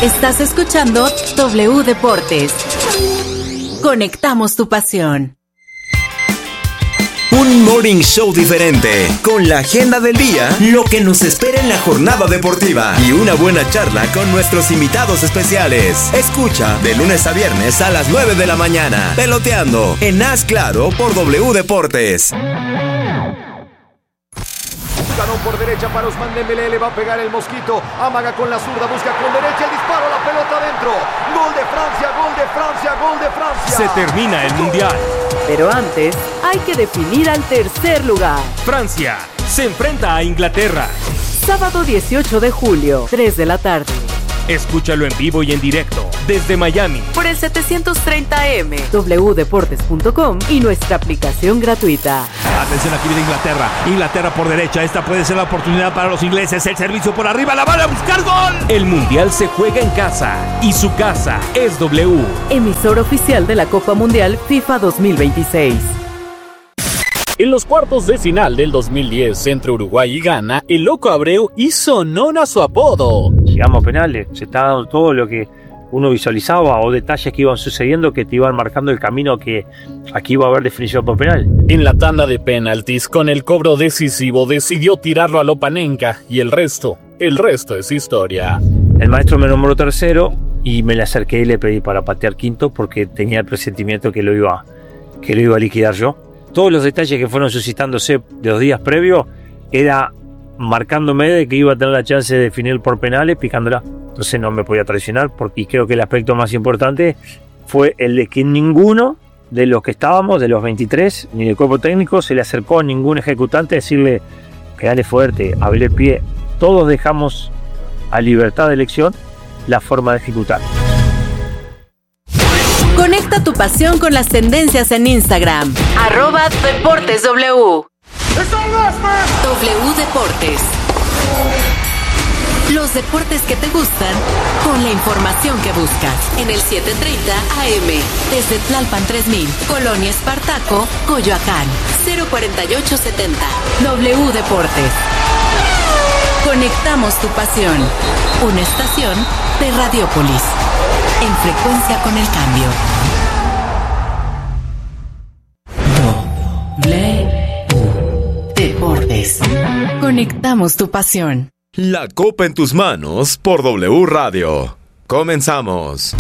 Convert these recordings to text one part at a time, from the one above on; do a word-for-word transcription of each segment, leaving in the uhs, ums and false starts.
Estás escuchando W Deportes. Conectamos tu pasión. Un morning show diferente, con la agenda del día, lo que nos espera en la jornada deportiva y una buena charla con nuestros invitados especiales. Escucha de lunes a viernes a las nueve de la mañana, Peloteando, en Haz Claro por W Deportes. Ganó por derecha para Ousmane Dembélé, le va a pegar el mosquito, amaga con la zurda, busca con derecha, el disparo, la pelota adentro. Gol de Francia, gol de Francia, gol de Francia. Se termina el Mundial. Pero antes hay que definir al tercer lugar. Francia se enfrenta a Inglaterra. Sábado dieciocho de julio, tres de la tarde. Escúchalo en vivo y en directo desde Miami por el setecientos treinta eme, w deportes punto com y nuestra aplicación gratuita. Atención, aquí viene Inglaterra. Inglaterra por derecha. Esta puede ser la oportunidad para los ingleses. El servicio por arriba. La van a buscar gol. El Mundial se juega en casa y su casa es W. Emisor oficial de la Copa Mundial FIFA dos mil veintiséis. En los cuartos de final del dos mil diez entre Uruguay y Ghana, el Loco Abreu hizo honor a su apodo. Llegamos a penales, se está dando todo lo que uno visualizaba o detalles que iban sucediendo que te iban marcando el camino que aquí iba a haber definición por penal. En la tanda de penaltis, con el cobro decisivo, decidió tirarlo a Lopanenka y el resto, el resto es historia. El maestro me nombró tercero y me le acerqué y le pedí para patear quinto porque tenía el presentimiento que lo iba, que lo iba a liquidar yo. Todos los detalles que fueron suscitándose de los días previos era marcándome de que iba a tener la chance de definir por penales picándola. Entonces no me podía traicionar porque creo que el aspecto más importante fue el de que ninguno de los que estábamos, de los veintitrés, ni del cuerpo técnico, se le acercó a ningún ejecutante a decirle que dale fuerte, abrir el pie. Todos dejamos a libertad de elección la forma de ejecutar. Conecta tu pasión con las tendencias en Instagram. Arroba Deportes W. W Deportes. Los deportes que te gustan con la información que buscas. En el setecientos treinta A M. Desde Tlalpan tres mil. Colonia Espartaco, Coyoacán. cero cuarenta y ocho setenta. W Deportes. Conectamos tu pasión. Una estación de Radiópolis. En frecuencia con el cambio. W Deportes. Conectamos tu pasión. La Copa en tus manos por W Radio. Comenzamos.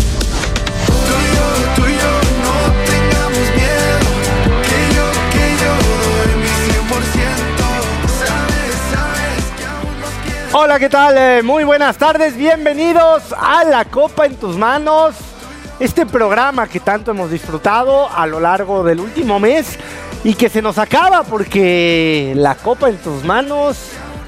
Hola, ¿qué tal? Eh, muy buenas tardes, bienvenidos a La Copa en tus manos. Este programa que tanto hemos disfrutado a lo largo del último mes y que se nos acaba porque La Copa en tus manos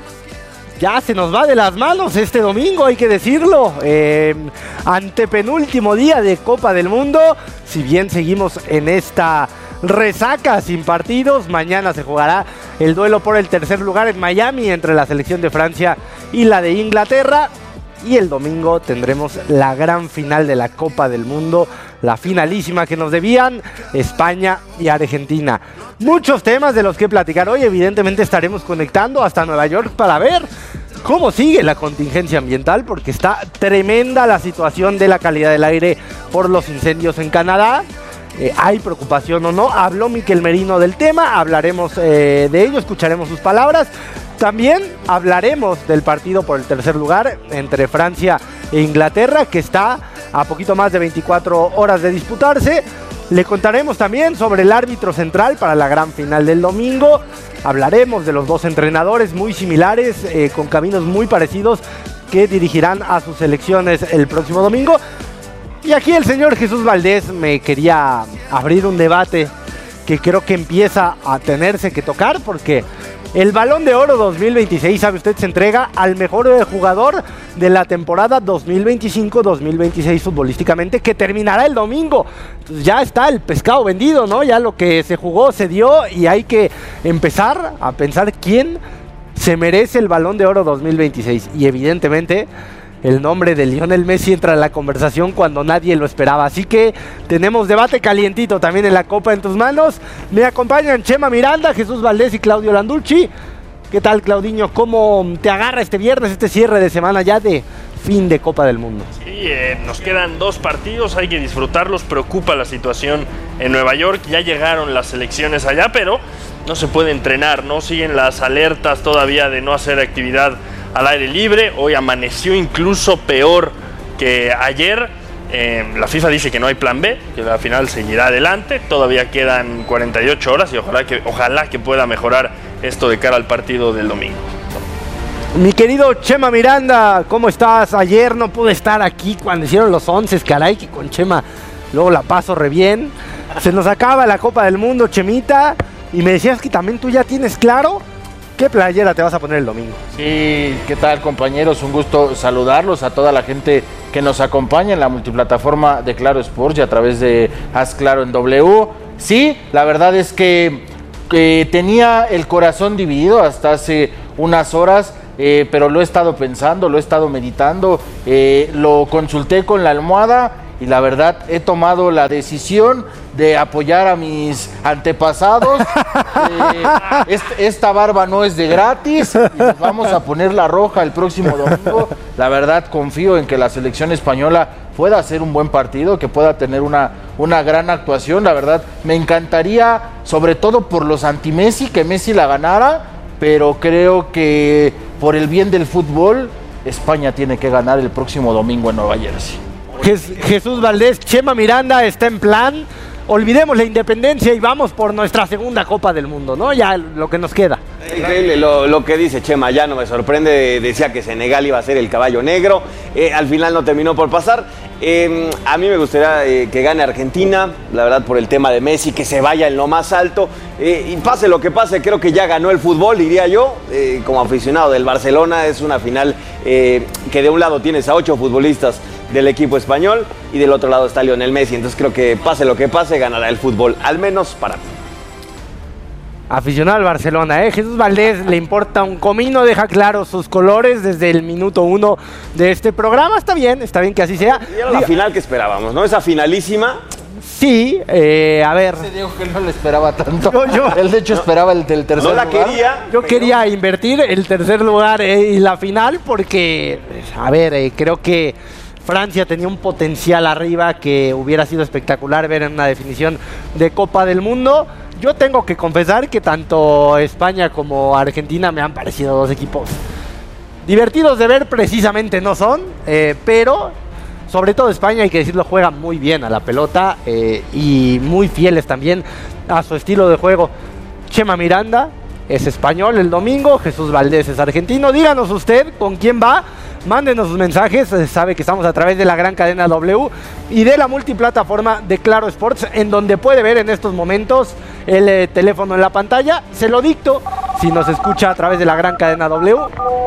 ya se nos va de las manos este domingo, hay que decirlo. Eh, antepenúltimo día de Copa del Mundo, si bien seguimos en esta resaca sin partidos, mañana se jugará el duelo por el tercer lugar en Miami entre la selección de Francia y la de Inglaterra. Y el domingo tendremos la gran final de la Copa del Mundo, la finalísima que nos debían España y Argentina. Muchos temas de los que platicar hoy, evidentemente estaremos conectando hasta Nueva York para ver cómo sigue la contingencia ambiental, porque está tremenda la situación de la calidad del aire por los incendios en Canadá. Eh, ¿Hay preocupación o no? Habló Miquel Merino del tema, hablaremos eh, de ello, escucharemos sus palabras. También hablaremos del partido por el tercer lugar entre Francia e Inglaterra, que está a poquito más de veinticuatro horas de disputarse. Le contaremos también sobre el árbitro central para la gran final del domingo. Hablaremos de los dos entrenadores muy similares, eh, con caminos muy parecidos, que dirigirán a sus selecciones el próximo domingo. Y aquí el señor Jesús Valdés me quería abrir un debate que creo que empieza a tenerse que tocar, porque el Balón de Oro dos mil veintiséis, sabe usted, se entrega al mejor jugador de la temporada dos mil veinticinco dos mil veintiséis futbolísticamente, que terminará el domingo. Entonces ya está el pescado vendido, ¿no? Ya lo que se jugó se dio y hay que empezar a pensar quién se merece el Balón de Oro dos mil veintiséis. Y evidentemente el nombre de Lionel Messi entra en la conversación cuando nadie lo esperaba. Así que tenemos debate calientito también en La Copa en tus manos. Me acompañan Chema Miranda, Jesús Valdés y Claudio Landulci. ¿Qué tal, Claudiño? ¿Cómo te agarra este viernes, este cierre de semana ya de fin de Copa del Mundo. Sí, eh, nos quedan dos partidos, hay que disfrutarlos. Preocupa la situación en Nueva York, ya llegaron las selecciones allá, pero no se puede entrenar, ¿no? Siguen las alertas todavía de no hacer actividad al aire libre. Hoy amaneció incluso peor que ayer. Eh, la FIFA dice que no hay plan B, que la final seguirá adelante. Todavía quedan cuarenta y ocho horas y ojalá que, ojalá que pueda mejorar esto de cara al partido del domingo. Mi querido Chema Miranda, ¿cómo estás? Ayer no pude estar aquí cuando hicieron los once, caray, que con Chema luego la paso re bien. Se nos acaba la Copa del Mundo, Chemita, y me decías que también tú ya tienes claro qué playera te vas a poner el domingo. Sí, ¿qué tal, compañeros? Un gusto saludarlos, a toda la gente que nos acompaña en la multiplataforma de Claro Sports y a través de Haz Claro en W. Sí, la verdad es que, que tenía el corazón dividido hasta hace unas horas. Eh, pero lo he estado pensando, lo he estado meditando, eh, lo consulté con la almohada y la verdad he tomado la decisión de apoyar a mis antepasados. eh, este, esta barba no es de gratis y nos vamos a poner la roja el próximo domingo. La verdad confío en que la selección española pueda hacer un buen partido, que pueda tener una, una gran actuación. La verdad me encantaría, sobre todo por los anti-Messi, que Messi la ganara, pero creo que por el bien del fútbol, España tiene que ganar el próximo domingo en Nueva Jersey. Jesús Valdés, Chema Miranda está en plan. Olvidemos la independencia y vamos por nuestra segunda Copa del Mundo, ¿no? Ya lo que nos queda. Increíble lo, lo que dice Chema, ya no me sorprende. Decía que Senegal iba a ser el caballo negro. Eh, al final no terminó por pasar. Eh, a mí me gustaría eh, que gane Argentina, la verdad, por el tema de Messi, que se vaya en lo más alto. Eh, y pase lo que pase, creo que ya ganó el fútbol, diría yo. Eh, como aficionado del Barcelona, es una final eh, que de un lado tienes a ocho futbolistas del equipo español y del otro lado está Lionel Messi. Entonces creo que pase lo que pase, ganará el fútbol, al menos para mí. Aficionado al Barcelona, ¿eh? Jesús Valdés le importa un comino, deja claro sus colores desde el minuto uno de este programa. Está bien, está bien que así sea. Y era la Diga, final que esperábamos, ¿no? Esa finalísima. Sí, eh, a ver. Se dijo que no le esperaba tanto. Yo, yo, Él de hecho no, esperaba el del tercer lugar. No la lugar. quería. Yo pero... quería invertir el tercer lugar eh, y la final porque, a ver, eh, creo que Francia tenía un potencial arriba que hubiera sido espectacular ver en una definición de Copa del Mundo. Yo tengo que confesar que tanto España como Argentina me han parecido dos equipos divertidos de ver, precisamente no son, eh, pero sobre todo España, hay que decirlo, juega muy bien a la pelota eh, y muy fieles también a su estilo de juego. Chema Miranda es español el domingo, Jesús Valdés es argentino. Díganos usted con quién va. Mándenos sus mensajes, sabe que estamos a través de la gran cadena W y de la multiplataforma de Claro Sports, en donde puede ver en estos momentos el eh, teléfono en la pantalla. Se lo dicto, si nos escucha a través de la gran cadena W,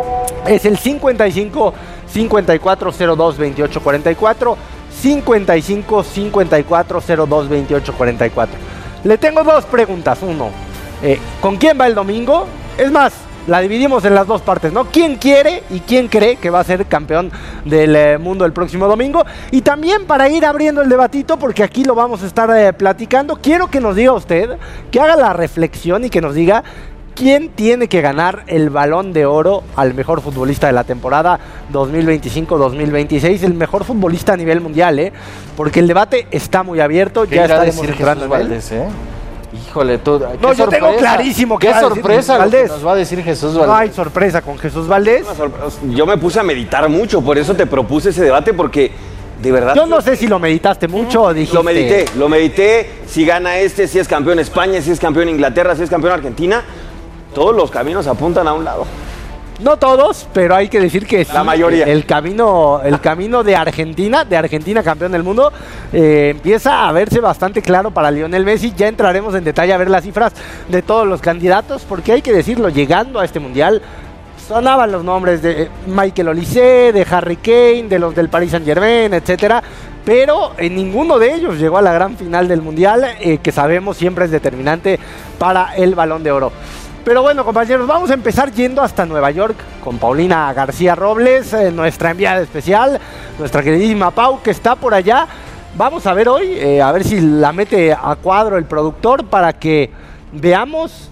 es el cincuenta y cinco, cincuenta y cuatro, cero dos, veintiocho, cuarenta y cuatro, cincuenta y cinco, cincuenta y cuatro, cero dos, veintiocho, cuarenta y cuatro. Le tengo dos preguntas. Uno, eh, ¿con quién va el domingo? Es más, la dividimos en las dos partes, ¿no? ¿Quién quiere y quién cree que va a ser campeón del eh, mundo el próximo domingo? Y también para ir abriendo el debatito, porque aquí lo vamos a estar eh, platicando, quiero que nos diga usted, que haga la reflexión y que nos diga quién tiene que ganar el Balón de Oro al mejor futbolista de la temporada dos mil veinticinco dos mil veintiséis, el mejor futbolista a nivel mundial, ¿eh? Porque el debate está muy abierto, ya estaremos entrando en él. Valdés, ¿eh? Híjole, tú, qué no, yo sorpresa. Tengo clarísimo que qué sorpresa lo que nos va a decir Jesús Valdés. No hay sorpresa con Jesús Valdés. Yo me puse a meditar mucho, por eso te propuse ese debate, porque de verdad... Yo no sé si lo meditaste mucho o dijiste... Lo medité, lo medité, si gana este, si es campeón España, si es campeón Inglaterra, si es campeón Argentina, todos los caminos apuntan a un lado. No todos, pero hay que decir que sí, la mayoría. El camino, el camino de Argentina, de Argentina campeón del mundo, eh, empieza a verse bastante claro para Lionel Messi. Ya entraremos en detalle a ver las cifras de todos los candidatos, porque hay que decirlo, llegando a este mundial sonaban los nombres de Michael Olise, de Harry Kane, de los del Paris Saint-Germain, etcétera, pero en ninguno de ellos llegó a la gran final del mundial, eh, que sabemos siempre es determinante para el Balón de Oro. Pero bueno, compañeros, vamos a empezar yendo hasta Nueva York con Paulina García Robles, eh, nuestra enviada especial, nuestra queridísima Pau, que está por allá. Vamos a ver hoy, eh, a ver si la mete a cuadro el productor para que veamos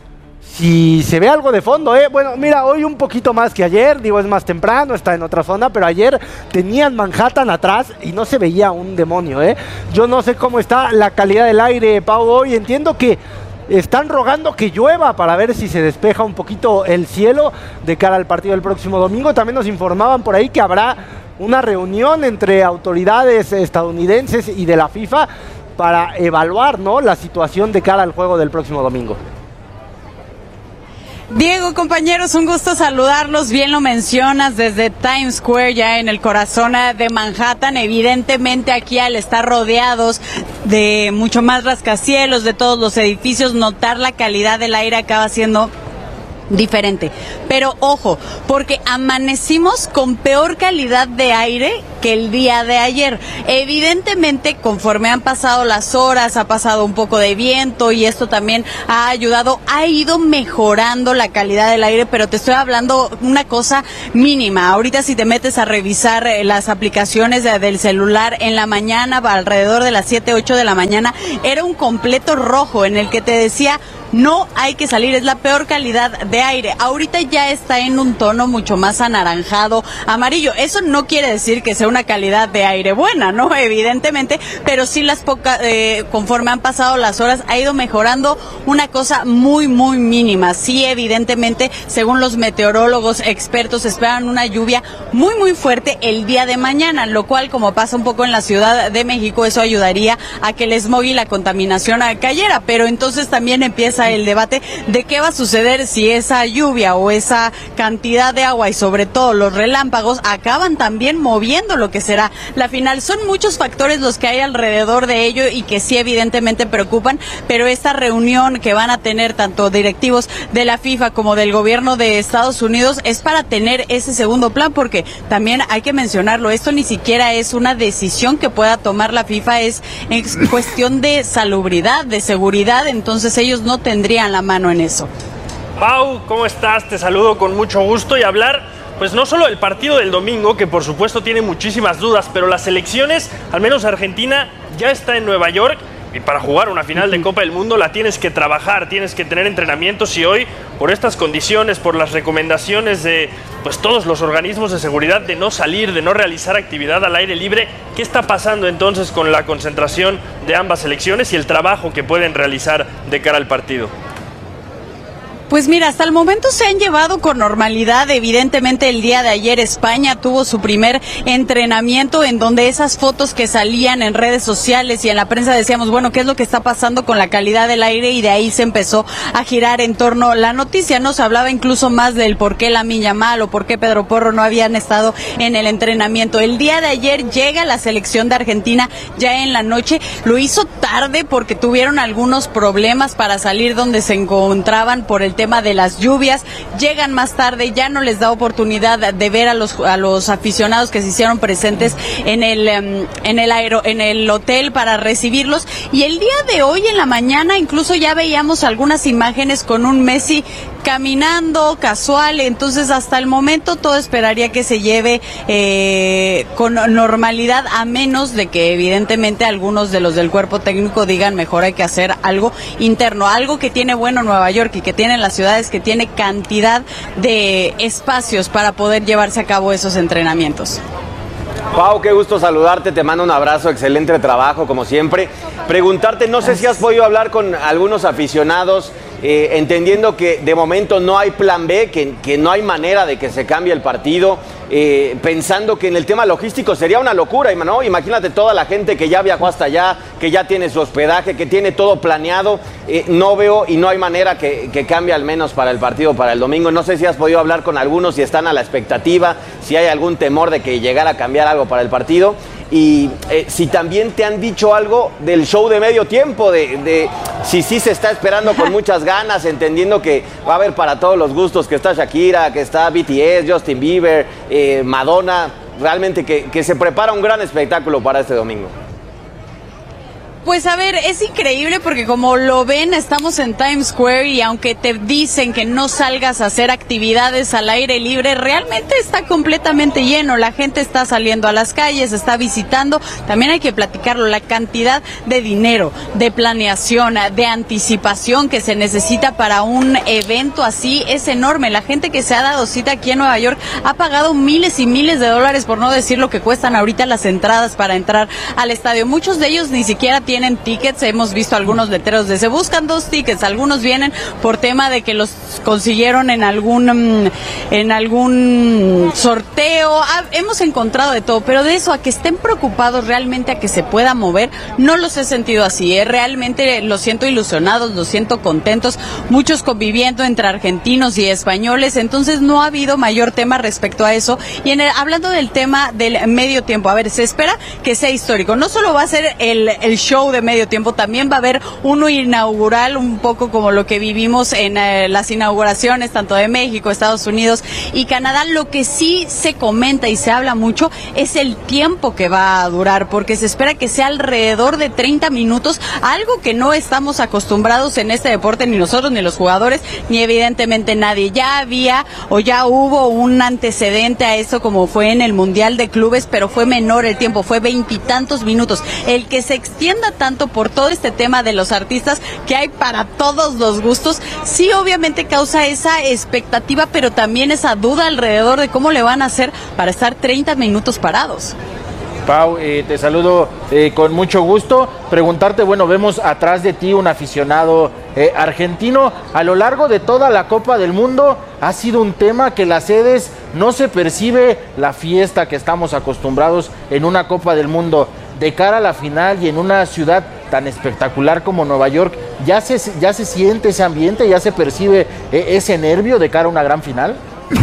si se ve algo de fondo, ¿eh? Bueno, mira, hoy un poquito más que ayer, digo, es más temprano, está en otra zona, pero ayer tenían Manhattan atrás y no se veía un demonio, ¿eh? Yo no sé cómo está la calidad del aire, Pau, hoy. Entiendo que están rogando que llueva para ver si se despeja un poquito el cielo de cara al partido del próximo domingo. También nos informaban por ahí que habrá una reunión entre autoridades estadounidenses y de la FIFA para evaluar, ¿no?, la situación de cara al juego del próximo domingo. Diego, compañeros, un gusto saludarlos. Bien lo mencionas, desde Times Square, ya en el corazón de Manhattan. Evidentemente aquí, al estar rodeados de mucho más rascacielos, de todos los edificios, notar la calidad del aire acaba siendo diferente. Pero ojo, porque amanecimos con peor calidad de aire que el día de ayer. Evidentemente, conforme han pasado las horas, ha pasado un poco de viento y esto también ha ayudado, ha ido mejorando la calidad del aire, pero te estoy hablando una cosa mínima. Ahorita si te metes a revisar eh, las aplicaciones de, del celular en la mañana, alrededor de las siete, ocho de la mañana, era un completo rojo en el que te decía: no hay que salir, es la peor calidad de aire. Ahorita ya está en un tono mucho más anaranjado, amarillo. Eso no quiere decir que sea una calidad de aire buena, ¿no? Evidentemente, pero sí las pocas, eh, conforme han pasado las horas, ha ido mejorando una cosa muy, muy mínima. Sí, evidentemente, según los meteorólogos expertos, esperan una lluvia muy, muy fuerte el día de mañana, lo cual, como pasa un poco en la Ciudad de México, eso ayudaría a que el smog y la contaminación cayera. Pero entonces también empieza el debate de qué va a suceder si esa lluvia o esa cantidad de agua y sobre todo los relámpagos acaban también moviendo lo que será la final. Son muchos factores los que hay alrededor de ello y que sí evidentemente preocupan, pero esta reunión que van a tener tanto directivos de la FIFA como del gobierno de Estados Unidos es para tener ese segundo plan, porque también hay que mencionarlo, esto ni siquiera es una decisión que pueda tomar la FIFA, es, es cuestión de salubridad, de seguridad, entonces ellos no tendrían la mano en eso. Pau, ¿cómo estás? Te saludo con mucho gusto y hablar, pues no solo del partido del domingo, que por supuesto tiene muchísimas dudas, pero las elecciones, al menos Argentina, ya está en Nueva York. Y para jugar una final de Copa del Mundo la tienes que trabajar, tienes que tener entrenamientos, y hoy, por estas condiciones, por las recomendaciones de pues todos los organismos de seguridad de no salir, de no realizar actividad al aire libre, ¿qué está pasando entonces con la concentración de ambas selecciones y el trabajo que pueden realizar de cara al partido? Pues mira, hasta el momento se han llevado con normalidad. Evidentemente el día de ayer España tuvo su primer entrenamiento en donde esas fotos que salían en redes sociales y en la prensa decíamos, bueno, ¿qué es lo que está pasando con la calidad del aire? Y de ahí se empezó a girar en torno a la noticia, ¿no? Se hablaba incluso más del por qué Lamine Yamal o por qué Pedro Porro no habían estado en el entrenamiento. El día de ayer llega la selección de Argentina ya en la noche. Lo hizo tarde porque tuvieron algunos problemas para salir donde se encontraban por el tema de las lluvias, llegan más tarde, ya no les da oportunidad de ver a los a los aficionados que se hicieron presentes en el um, en el aero, en el hotel para recibirlos, y el día de hoy en la mañana incluso ya veíamos algunas imágenes con un Messi caminando casual. Entonces hasta el momento todo esperaría que se lleve eh, con normalidad, a menos de que evidentemente algunos de los del cuerpo técnico digan mejor hay que hacer algo interno. Algo que tiene bueno Nueva York y que tiene las ciudades, que tiene cantidad de espacios para poder llevarse a cabo esos entrenamientos. Pau, qué gusto saludarte, te mando un abrazo, excelente trabajo como siempre. Preguntarte, no sé si has podido hablar con algunos aficionados, eh, entendiendo que de momento no hay plan B, que, que no hay manera de que se cambie el partido, eh, pensando que en el tema logístico sería una locura, ¿no? Imagínate toda la gente que ya viajó hasta allá, que ya tiene su hospedaje, que tiene todo planeado, eh, no veo y no hay manera que, que cambie al menos para el partido, para el domingo. No sé si has podido hablar con algunos, si están a la expectativa, si hay algún temor de que llegara a cambiar algo para el partido. Y eh, si también te han dicho algo del show de medio tiempo, de, de si sí se está esperando con muchas ganas, entendiendo que va a haber para todos los gustos, que está Shakira, que está B T S, Justin Bieber, eh, Madonna, realmente que, que se prepara un gran espectáculo para este domingo. Pues a ver, es increíble porque como lo ven, estamos en Times Square y aunque te dicen que no salgas a hacer actividades al aire libre, realmente está completamente lleno. La gente está saliendo a las calles, está visitando. También hay que platicarlo, la cantidad de dinero, de planeación, de anticipación que se necesita para un evento así es enorme. La gente que se ha dado cita aquí en Nueva York ha pagado miles y miles de dólares, por no decir lo que cuestan ahorita las entradas para entrar al estadio. Muchos de ellos ni siquiera tienen tienen tickets, hemos visto algunos letreros de se buscan dos tickets, algunos vienen por tema de que los consiguieron en algún en algún sorteo, ah, hemos encontrado de todo, pero de eso a que estén preocupados realmente a que se pueda mover, no los he sentido así, ¿eh? Realmente los siento ilusionados, los siento contentos, muchos conviviendo entre argentinos y españoles, entonces no ha habido mayor tema respecto a eso. Y en el, hablando del tema del medio tiempo, a ver, se espera que sea histórico, no solo va a ser el, el show de medio tiempo, también va a haber uno inaugural, un poco como lo que vivimos en eh, las inauguraciones tanto de México, Estados Unidos y Canadá. Lo que sí se comenta y se habla mucho es el tiempo que va a durar, porque se espera que sea alrededor de treinta minutos, algo que no estamos acostumbrados en este deporte, ni nosotros, ni los jugadores, ni evidentemente nadie. Ya había o ya hubo un antecedente a eso como fue en el Mundial de Clubes, pero fue menor el tiempo, fue veintitantos minutos. El que se extienda tanto por todo este tema de los artistas que hay para todos los gustos, sí obviamente causa esa expectativa, pero también esa duda alrededor de cómo le van a hacer para estar treinta minutos parados. Pau, eh, te saludo eh, con mucho gusto. Preguntarte, bueno, vemos atrás de ti un aficionado eh, argentino. A lo largo de toda la Copa del Mundo ha sido un tema que las sedes no se percibe la fiesta que estamos acostumbrados en una Copa del Mundo. De cara a la final y en una ciudad tan espectacular como Nueva York, ¿ya se, ya se siente ese ambiente, ya se percibe eh, ese nervio de cara a una gran final?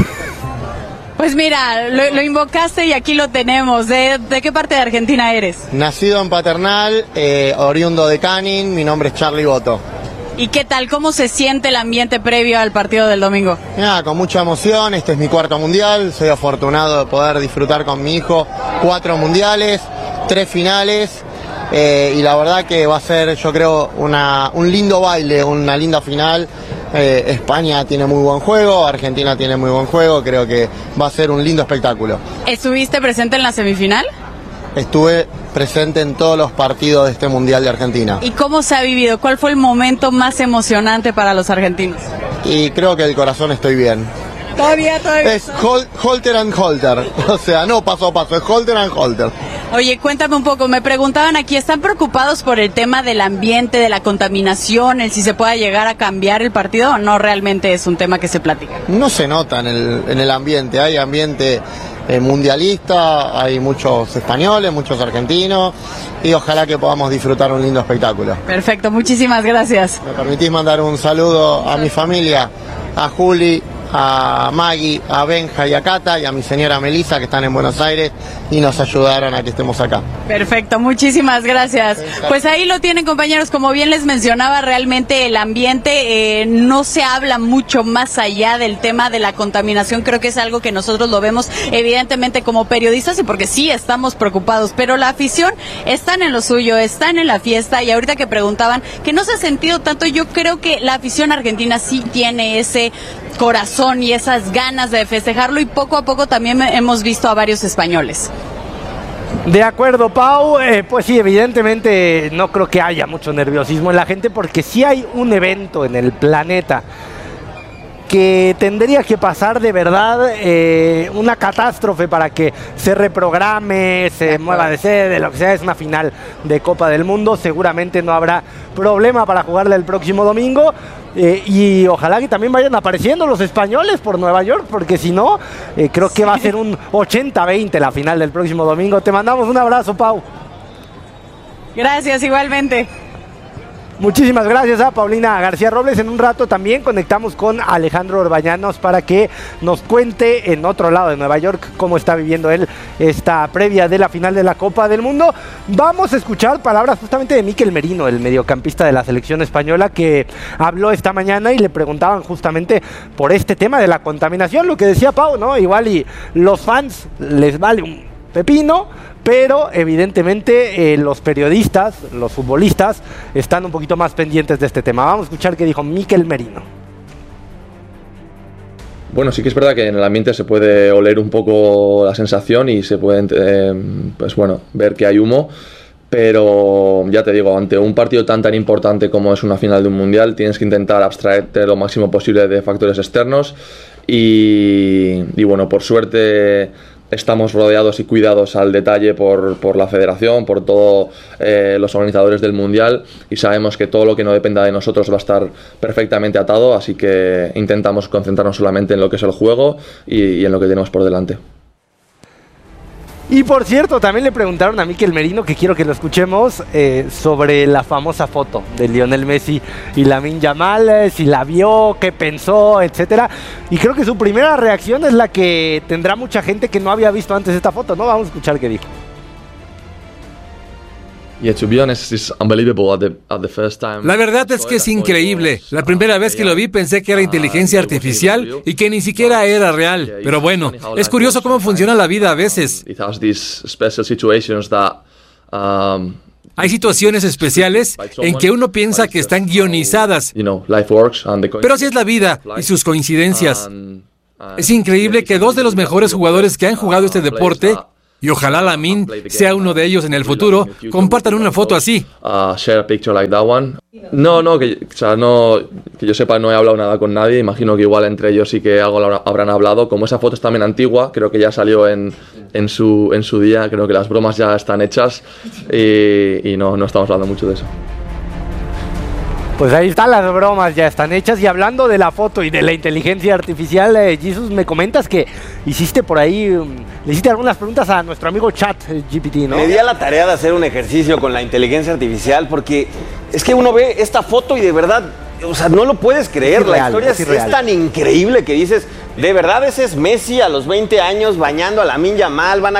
Pues mira, lo, lo invocaste y aquí lo tenemos. ¿De, de qué parte de Argentina eres? Nacido en Paternal, eh, oriundo de Canning, mi nombre es Charlie Boto. ¿Y qué tal? ¿Cómo se siente el ambiente previo al partido del domingo? Nada, con mucha emoción, este es mi cuarto mundial, soy afortunado de poder disfrutar con mi hijo cuatro mundiales, tres finales, eh, y la verdad que va a ser, yo creo, una, un lindo baile, una linda final. Eh, España tiene muy buen juego, Argentina tiene muy buen juego, creo que va a ser un lindo espectáculo. ¿Estuviste presente en la semifinal? Estuve presente en todos los partidos de este Mundial de Argentina. ¿Y cómo se ha vivido? ¿Cuál fue el momento más emocionante para los argentinos? Y creo que el corazón estoy bien. Todavía, todavía. Es hol, holter and holter, o sea, no paso a paso, es holter and holter. Oye, cuéntame un poco, me preguntaban aquí, ¿están preocupados por el tema del ambiente, de la contaminación, el si se pueda llegar a cambiar el partido o no realmente es un tema que se platica? No se nota en el, en el ambiente, hay ambiente eh, mundialista, hay muchos españoles, muchos argentinos y ojalá que podamos disfrutar un lindo espectáculo. Perfecto, muchísimas gracias. ¿Me permitís mandar un saludo a mi familia, a Juli, a Maggie, a Benja y a Cata y a mi señora Melissa que están en Buenos Aires y nos ayudaron a que estemos acá? Perfecto, muchísimas gracias. Pues ahí lo tienen, compañeros, como bien les mencionaba, realmente el ambiente eh, no se habla mucho más allá del tema de la contaminación, creo que es algo que nosotros lo vemos evidentemente como periodistas y porque sí estamos preocupados, pero la afición están en lo suyo, están en la fiesta y ahorita que preguntaban que no se ha sentido tanto, yo creo que la afición argentina sí tiene ese corazón y esas ganas de festejarlo y poco a poco también hemos visto a varios españoles. De acuerdo, Pau, eh, pues sí, evidentemente no creo que haya mucho nerviosismo en la gente porque sí hay un evento en el planeta que tendría que pasar de verdad eh, una catástrofe para que se reprograme, se mueva de sede, lo que sea, es una final de Copa del Mundo, seguramente no habrá problema para jugarla el próximo domingo. Eh, y ojalá que también vayan apareciendo los españoles por Nueva York, porque si no, eh, creo que va a ser un ochenta veinte la final del próximo domingo. Te mandamos un abrazo, Pau. Gracias, igualmente. Muchísimas gracias a Paulina García Robles. En un rato también conectamos con Alejandro Orbañanos para que nos cuente en otro lado de Nueva York cómo está viviendo él esta previa de la final de la Copa del Mundo. Vamos a escuchar palabras justamente de Mikel Merino, el mediocampista de la selección española, que habló esta mañana y le preguntaban justamente por este tema de la contaminación, lo que decía Pau, ¿no? Igual y los fans les vale un pepino, pero evidentemente eh, los periodistas, los futbolistas, están un poquito más pendientes de este tema. Vamos a escuchar qué dijo Mikel Merino. Bueno, sí que es verdad que en el ambiente se puede oler un poco la sensación y se puede eh, pues bueno, ver que hay humo, pero ya te digo, ante un partido tan tan importante como es una final de un mundial, tienes que intentar abstraerte lo máximo posible de factores externos y, y bueno, por suerte estamos rodeados y cuidados al detalle por, por la federación, por todos eh, los organizadores del mundial, y sabemos que todo lo que no dependa de nosotros va a estar perfectamente atado, así que intentamos concentrarnos solamente en lo que es el juego y, y en lo que tenemos por delante. Y por cierto, también le preguntaron a Mikel Merino, que quiero que lo escuchemos, eh, sobre la famosa foto de Lionel Messi y Lamine Yamal, eh, si la vio, qué pensó, etcétera. Y creo que su primera reacción es la que tendrá mucha gente que no había visto antes esta foto, ¿no? Vamos a escuchar qué dijo. La verdad es que es increíble. La primera vez que lo vi pensé que era inteligencia artificial y que ni siquiera era real. Pero bueno, es curioso cómo funciona la vida a veces. Hay situaciones especiales en que uno piensa que están guionizadas. Pero así es la vida y sus coincidencias. Es increíble que dos de los mejores jugadores que han jugado este deporte, y ojalá Lamine sea uno de ellos en el futuro, compartan una foto así. No, no, que, o sea, no, que yo sepa, no he hablado nada con nadie. Imagino que igual entre ellos sí que algo habrán hablado. Como esa foto es también antigua, creo que ya salió en, en, su, en su día. Creo que las bromas ya están hechas y, y no, no estamos hablando mucho de eso. Pues ahí están, las bromas ya están hechas. Y hablando de la foto y de la inteligencia artificial, eh, Jesus, me comentas que hiciste por ahí, um, le hiciste algunas preguntas a nuestro amigo Chat G P T, ¿no? Me di a la tarea de hacer un ejercicio con la inteligencia artificial porque es que uno ve esta foto y de verdad, o sea, no lo puedes creer. La historia es, es tan increíble que dices, de verdad ese es Messi a los veinte años bañando a Lamine Yamal, van a